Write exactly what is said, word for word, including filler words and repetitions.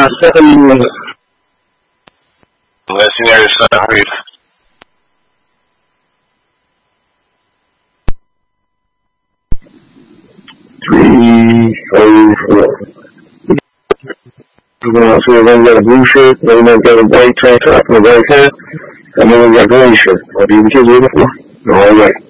seven minutes. Legendary Sun Reef. Three, oh, four. We're going to see one got a blue shirt, one got a white tank top and a white hat, and then we got a gray shirt. What do you kids with it for? All right.